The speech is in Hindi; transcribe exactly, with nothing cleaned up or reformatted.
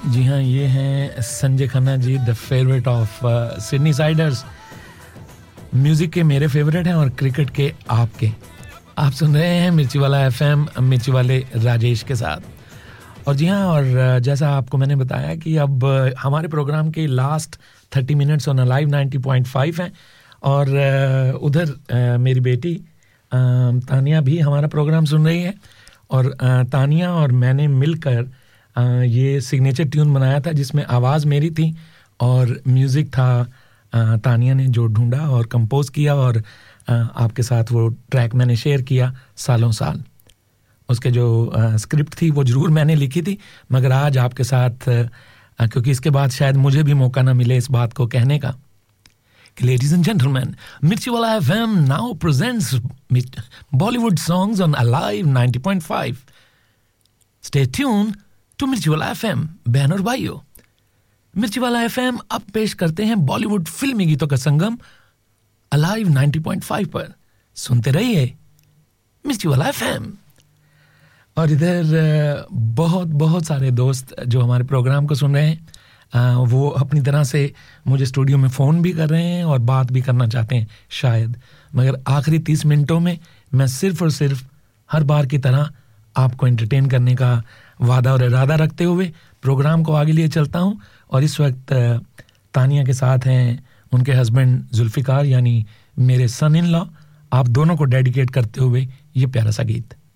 जी हाँ, ये हैं Sanjay Khanna ji, the favourite of Sydney siders. Music के मेरे फेवरेट हैं और क्रिकेट के आपके। आप सुन रहे हैं मिर्ची वाला एफएम, मिर्ची वाले राजेश के साथ। और जी हाँ, और जैसा आपको मैंने बताया कि अब हमारे प्रोग्राम के last thirty minutes on live ninety point five हैं। और उधर मेरी बेटी तानिया भी हमारा प्रोग्राम सुन रही है। और तानिया और मैंने मिलकर ये सिग्नेचर ट्यून बनाया था जिसमें आवाज़ मेरी थी और म्यूज़िक था तानिया ने जो ढूंढा और कंपोज किया। और आपके साथ वो ट्रैक मैंने शेयर किया सालों साल। उसके जो स्क्रिप्ट थी वो ज़रूर मैंने लिखी थी, मगर आज आपके साथ, क्योंकि इसके बाद शायद मुझे भी मौका ना मिले इस बात को कहने का कि लेडीज एंड जेंटलमैन, मिर्ची वाला FM now presents Bollywood songs on alive ninety point five. Stay tune to मिर्ची वाला एफएम। बहन और भाइयों, मिर्ची वाला एफएम अब पेश करते हैं बॉलीवुड फिल्मी गीतों का संगम अलाइव नाइंटी पॉइंट फाइव पर। सुनते रहिए मिर्ची वाला एफएम। और इधर बहुत बहुत सारे दोस्त जो हमारे प्रोग्राम को सुन रहे हैं, वो अपनी तरह से मुझे स्टूडियो में फ़ोन भी कर रहे हैं और बात भी करना चाहते हैं शायद। मगर आखिरी तीस मिनटों में मैं सिर्फ और सिर्फ हर बार की तरह आपको एंटरटेन करने का वादा और इरादा रखते हुए प्रोग्राम को आगे लिए चलता हूं। और इस वक्त तानिया के साथ हैं उनके हस्बैंड जुल्फिकार, यानी मेरे सन इन लॉ। आप दोनों को डेडिकेट करते हुए ये प्यारा सा गीत।